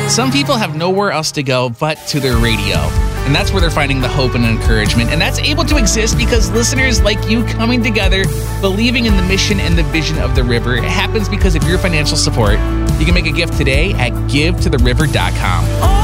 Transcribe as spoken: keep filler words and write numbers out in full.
Some people have nowhere else to go but to their radio. And that's where they're finding the hope and encouragement. And that's able to exist because listeners like you coming together, believing in the mission and the vision of the river. It happens because of your financial support. You can make a gift today at give to the river dot com.